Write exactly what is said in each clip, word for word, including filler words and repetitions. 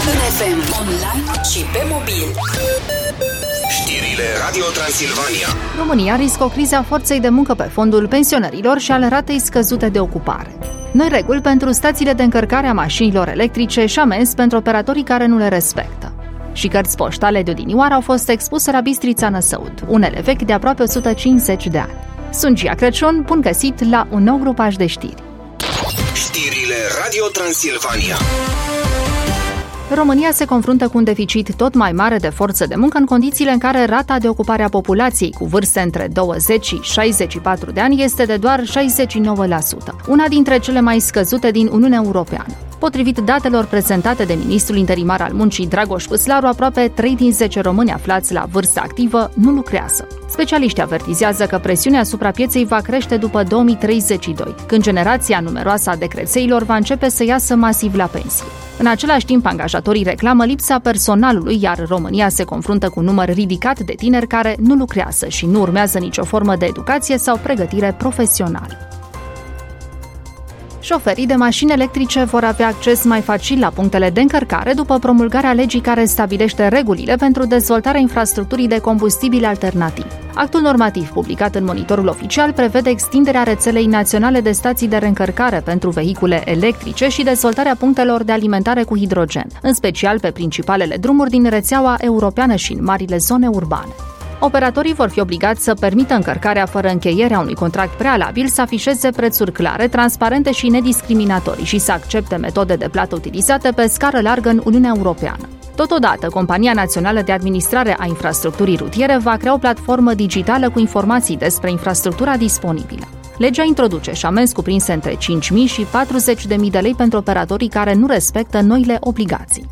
În F M, online și pe mobil. Știrile Radio Transilvania. România riscă o criză a forței de muncă pe fondul pensionărilor și al ratei scăzute de ocupare. Noi reguli pentru stațiile de încărcare a mașinilor electrice și amenzi pentru operatorii care nu le respectă. Și cărți poștale de odinioară au fost expuse la Bistrița Năsăud, unele vechi de aproape o sută cincizeci de ani. Sunt Gia Crăciun, bun găsit la un nou grupaj de știri. Știrile Radio Transilvania. România se confruntă cu un deficit tot mai mare de forță de muncă în condițiile în care rata de ocupare a populației cu vârste între douăzeci și șaizeci și patru de ani este de doar șaizeci și nouă la sută, una dintre cele mai scăzute din Uniunea Europeană. Potrivit datelor prezentate de ministrul interimar al muncii Dragoș Vâslaru, aproape trei din zece români aflați la vârstă activă nu lucrează. Specialiștii avertizează că presiunea asupra pieței va crește după două mii treizeci și doi, când generația numeroasă a decrețeilor va începe să iasă masiv la pensie. În același timp, angajatorii reclamă lipsa personalului, iar România se confruntă cu un număr ridicat de tineri care nu lucrează și nu urmează nicio formă de educație sau pregătire profesională. Șoferii de mașini electrice vor avea acces mai facil la punctele de încărcare după promulgarea legii care stabilește regulile pentru dezvoltarea infrastructurii de combustibili alternativi. Actul normativ publicat în Monitorul Oficial prevede extinderea rețelei naționale de stații de reîncărcare pentru vehicule electrice și dezvoltarea punctelor de alimentare cu hidrogen, în special pe principalele drumuri din rețeaua europeană și în marile zone urbane. Operatorii vor fi obligați să permită încărcarea fără încheierea unui contract prealabil, să afișeze prețuri clare, transparente și nediscriminatorii și să accepte metode de plată utilizate pe scară largă în Uniunea Europeană. Totodată, Compania Națională de Administrare a Infrastructurii Rutiere va crea o platformă digitală cu informații despre infrastructura disponibilă. Legea introduce și amenzi cuprinse între cinci mii și patruzeci de mii de lei pentru operatorii care nu respectă noile obligații.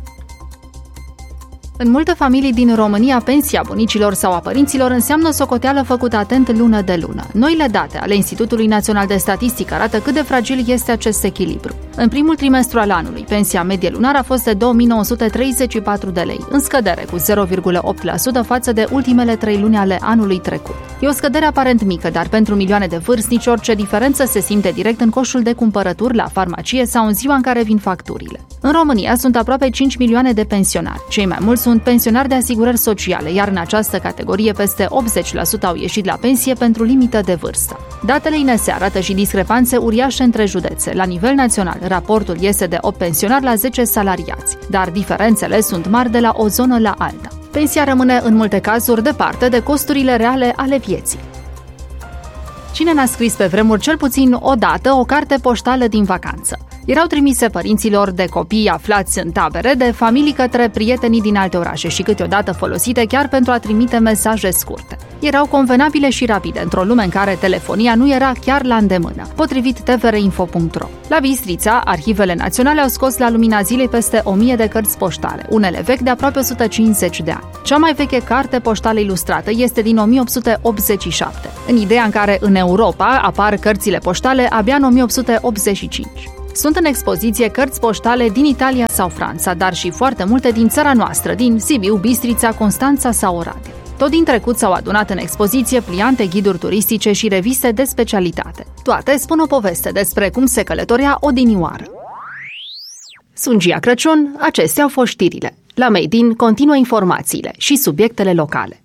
În multe familii din România, pensia bunicilor sau a părinților înseamnă socoteală făcută atent lună de lună. Noile date ale Institutului Național de Statistică arată cât de fragil este acest echilibru. În primul trimestru al anului, pensia medie lunară a fost de două mii nouă sute treizeci și patru de lei, în scădere cu zero virgulă opt la sută față de ultimele trei luni ale anului trecut. E o scădere aparent mică, dar pentru milioane de vârstnici orice diferență se simte direct în coșul de cumpărături la farmacie sau în ziua în care vin facturile. În România sunt aproape cinci milioane de pensionari. Cei mai mulți sunt pensionari de asigurări sociale, iar în această categorie peste optzeci la sută au ieșit la pensie pentru limită de vârstă. Datele I N S arată și discrepanțe uriașe între județe. La nivel național, raportul este de opt pensionari la zece salariați, dar diferențele sunt mari de la o zonă la alta. Pensia rămâne în multe cazuri departe de costurile reale ale vieții. Cine n-a scris pe vremuri cel puțin o dată o carte poștală din vacanță? Erau trimise părinților de copii aflați în tabere, de familii către prietenii din alte orașe și câteodată folosite chiar pentru a trimite mesaje scurte. Erau convenabile și rapide, într-o lume în care telefonia nu era chiar la îndemână, potrivit T V R info punct ro. La Bistrița, arhivele naționale au scos la lumina zilei peste o mie de cărți poștale, unele vechi de aproape o sută cincizeci de ani. Cea mai veche carte poștală ilustrată este din o mie opt sute optzeci și șapte, în ideea în care în Europa apar cărțile poștale abia în o mie opt sute optzeci și cinci. Sunt în expoziție cărți poștale din Italia sau Franța, dar și foarte multe din țara noastră, din Sibiu, Bistrița, Constanța sau Oradea. Tot din trecut s-au adunat în expoziție pliante, ghiduri turistice și reviste de specialitate. Toate spun o poveste despre cum se călătorea odinioară. Sunt Gia Crăciun, acestea au fost știrile. La Made in continuă informațiile și subiectele locale.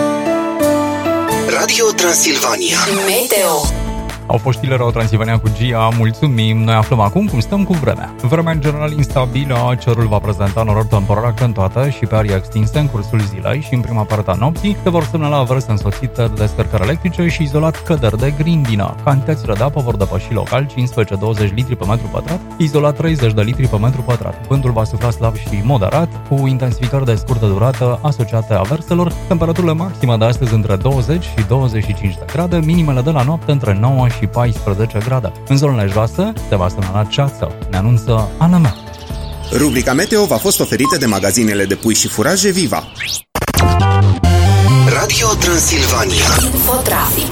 Radio Transilvania. Meteo. Au fost știrile Radio Transilvania cu Gia, mulțumim. Noi aflăm acum cum stăm cu vremea. Vremea în general instabilă, cerul va prezenta norori temporar accentuată și pe arii extinse în cursul zilei și în prima parte a nopții se vor semnala averse însoțite de descărcări electrice și izolat căderi de grindină. Cantitățile de apă vor depăși local cincisprezece douăzeci litri pe metru pătrat, izolat treizeci de litri pe metru pătrat. Vântul va sufla slab și moderat, cu intensificări de scurtă durată asociate averselor. Temperaturile maxime de astăzi între douăzeci și douăzeci și cinci de grade, minimele de la noapte între nouă și paisprezece grade. În zonele joase se va semnala ceață, ne anunță A N M. Rubrica Meteo v-a fost oferită de magazinele de pui și furaje Viva. Radio Transilvania. Infotrafic.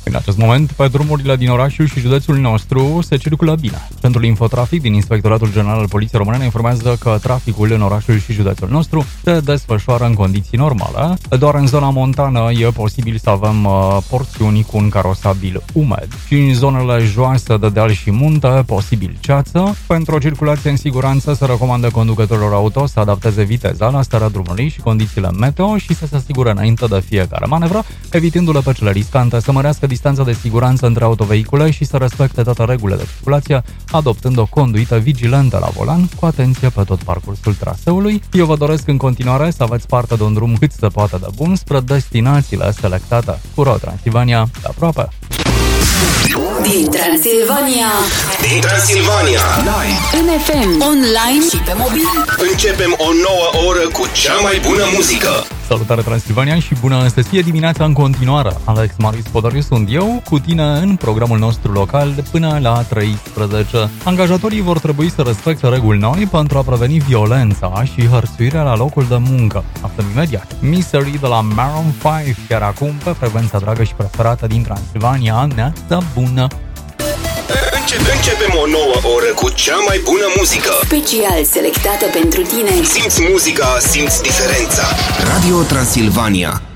În acest moment, pe drumurile din orașul și județul nostru se circulă bine. Centrul Infotrafic din Inspectoratul General al Poliției Române informează că traficul în orașul și județul nostru se desfășoară în condiții normale. Doar în zona montană e posibil să avem uh, porțiuni cu un carosabil umed și în zonele joase de deal și munte, posibil ceață. Pentru o circulație în siguranță se recomandă conducătorilor auto să adapteze viteza la starea drumului și condițiile meteo și să se asigure înainte de fiecare manevră, evitându-le pe cele riscante, să mărească distanța de siguranță între autovehicule și să respecte toate regulile de circulație, adoptând o conduită vigilentă la volan, cu atenție pe tot parcursul traseului. Eu vă doresc în continuare să aveți parte de un drum cât se poate de bun spre destinațiile selectate. Cu Ro Transilvania, de aproape! Din Transilvania, Din Transilvania, live, în F M, online și pe mobil. începem o nouă oră cu cea mai bună muzică. Salutare Transilvania și bună să fie dimineața în continuare. Alex Marius Podariu sunt eu, cu tine în programul nostru local până la treisprezece. Angajatorii vor trebui să respecte reguli noi pentru a preveni violența și hărțuirea la locul de muncă. Aflăm imediat. Misery de la Maroon cinci, chiar acum pe frecvența dragă și preferată din Transilvania, neața bună. Începem o nouă oră cu cea mai bună muzică. Special selectată pentru tine. Simți muzica, simți diferența. Radio Transilvania.